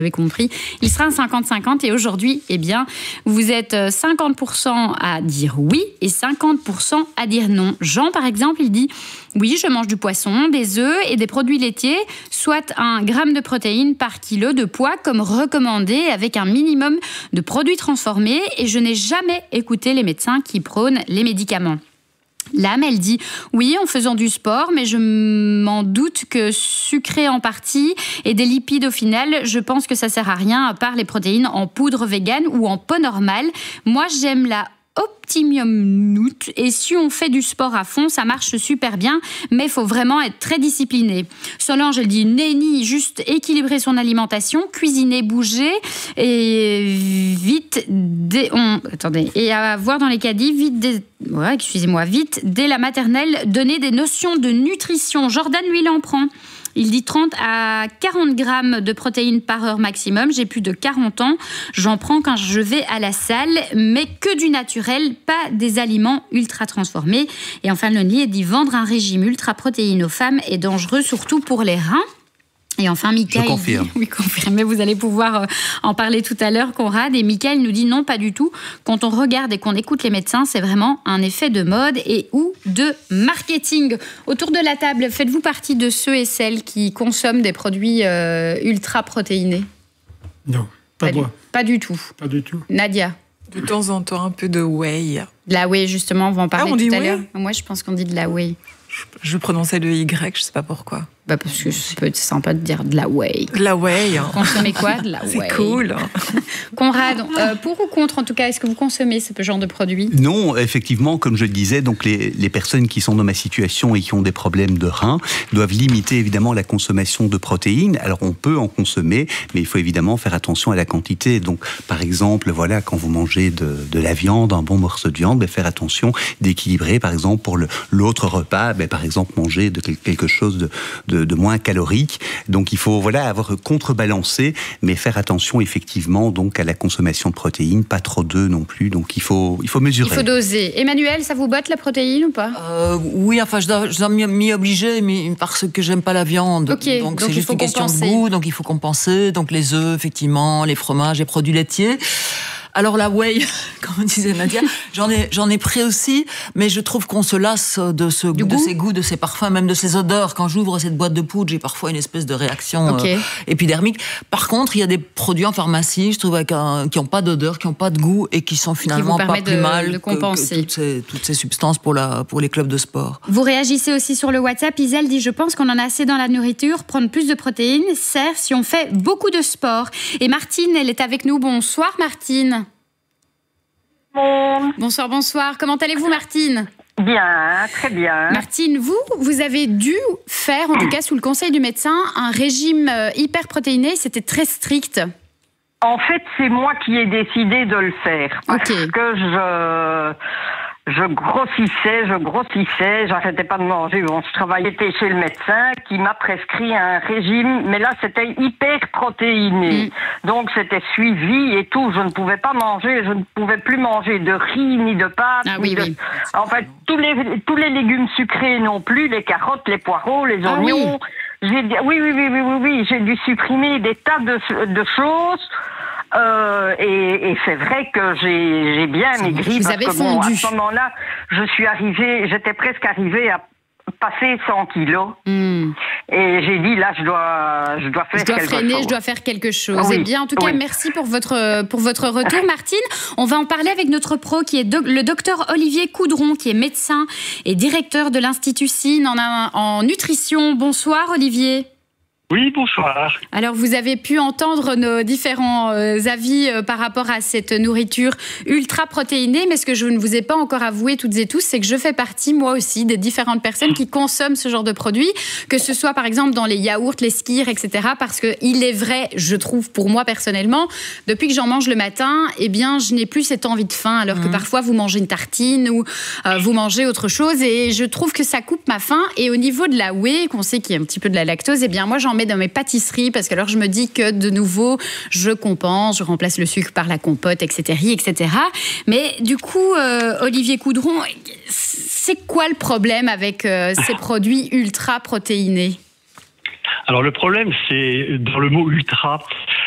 Vous avez compris, il sera un 50-50 et aujourd'hui, eh bien, vous êtes 50% à dire oui et 50% à dire non. Jean, par exemple, il dit « Oui, je mange du poisson, des œufs et des produits laitiers, soit 1 gramme de protéines par kilo de poids comme recommandé avec un minimum de produits transformés et je n'ai jamais écouté les médecins qui prônent les médicaments. » L'âme, elle dit « Oui, en faisant du sport, mais je m'en doute que sucré en partie et des lipides au final, je pense que ça sert à rien à part les protéines en poudre végane ou en pot normal. Moi, j'aime la Optimium Nut et si on fait du sport à fond, ça marche super bien, mais il faut vraiment être très discipliné. » Solange, elle dit « Nenni, juste équilibrer son alimentation, cuisiner, bouger et vite, et à voir dans les caddies, vite dès la maternelle, donner des notions de nutrition. » Jordan, lui, il en prend. Il dit 30 à 40 grammes de protéines par heure maximum. J'ai plus de 40 ans. J'en prends quand je vais à la salle, mais que du naturel, pas des aliments ultra transformés. Et enfin, Lonely dit vendre un régime ultra protéine aux femmes est dangereux, surtout pour les reins. Et enfin, Michael... Je confirme. Oui, confirmez, vous allez pouvoir en parler tout à l'heure, Conrad. Et Michael nous dit non, pas du tout. Quand on regarde et qu'on écoute les médecins, c'est vraiment un effet de mode et ou de marketing. Autour de la table, faites-vous partie de ceux et celles qui consomment des produits ultra protéinés? Non, pas moi. Pas du tout. Pas du tout. Nadia? De temps en temps, un peu de whey. De la whey, justement, on va en parler tout à l'heure. Whey. Moi, je pense qu'on dit de la whey. Je prononçais le Y, je sais pas pourquoi. Bah parce que ça peut être sympa de dire de la whey. De la whey. Consommez quoi? De la whey. C'est cool. Conrad, pour ou contre, en tout cas, est-ce que vous consommez ce genre de produit? Non, effectivement, comme je le disais, donc les personnes qui sont dans ma situation et qui ont des problèmes de reins doivent limiter évidemment la consommation de protéines. Alors on peut en consommer, mais il faut évidemment faire attention à la quantité. Donc par exemple, voilà, quand vous mangez de la viande, un bon morceau de viande, faire attention d'équilibrer. Par exemple, pour l'autre repas, par exemple manger de quelque chose de moins calorique. Donc il faut avoir contrebalancé, mais faire attention effectivement donc à la consommation de protéines, pas trop d'œufs non plus. Donc il faut mesurer. Il faut doser. Emmanuel, ça vous botte la protéine ou pas? Oui, enfin je dois m'y obliger, mais parce que j'aime pas la viande. Okay, donc c'est juste une question de goût, donc il faut compenser. Donc les œufs, effectivement, les fromages, les produits laitiers. Alors la whey, comme disait Nadia, j'en ai pris aussi, mais je trouve qu'on se lasse de ces goûts, de ces parfums, même de ces odeurs. Quand j'ouvre cette boîte de poudre, j'ai parfois une espèce de réaction épidermique. Par contre, il y a des produits en pharmacie, je trouve, qui n'ont pas d'odeur, qui n'ont pas de goût et qui sont finalement pas plus mal que toutes ces substances pour les clubs de sport. Vous réagissez aussi sur le WhatsApp. Iselle dit « Je pense qu'on en a assez dans la nourriture. Prendre plus de protéines sert si on fait beaucoup de sport. » Et Martine, elle est avec nous. Bonsoir Martine. Bonsoir, bonsoir. Comment allez-vous, Martine? Bien, très bien. Martine, vous avez dû faire, en tout cas sous le conseil du médecin, un régime hyper protéiné. C'était très strict. En fait, c'est moi qui ai décidé de le faire. Parce que je grossissais, j'arrêtais pas de manger. Bon, je travaillais chez le médecin qui m'a prescrit un régime, mais là c'était hyper protéiné. Donc c'était suivi et tout. Je ne pouvais pas manger, je ne pouvais plus manger de riz ni de pâtes. En fait, tous les légumes sucrés non plus, les carottes, les poireaux, les oignons. Oui, j'ai dû supprimer des tas de choses. Et c'est vrai que j'ai bien maigri parce que à ce moment-là, j'étais presque arrivée à passer 100 kilos. Et j'ai dit là, je dois faire quelque chose. Je dois faire quelque chose. Eh bien, en tout cas, merci pour votre retour, Martine. On va en parler avec notre pro qui est le docteur Olivier Coudron, qui est médecin et directeur de l'Institut SIN en nutrition. Bonsoir, Olivier. Oui, bonsoir. Alors, vous avez pu entendre nos différents avis par rapport à cette nourriture ultra protéinée, mais ce que je ne vous ai pas encore avoué toutes et tous, c'est que je fais partie, moi aussi, des différentes personnes qui consomment ce genre de produits, que ce soit, par exemple, dans les yaourts, les skyrs, etc., parce qu'il est vrai, je trouve, pour moi, personnellement, depuis que j'en mange le matin, eh bien, je n'ai plus cette envie de faim, alors que parfois, vous mangez une tartine ou vous mangez autre chose, et je trouve que ça coupe ma faim. Et au niveau de la whey, qu'on sait qu'il y a un petit peu de la lactose, eh bien, moi, j'en mets dans mes pâtisseries parce que alors je me dis que de nouveau je compense, je remplace le sucre par la compote, etc. Mais du coup, Olivier Coudron, c'est quoi le problème avec ces produits ultra protéinés? Alors le problème, c'est dans le mot ultra.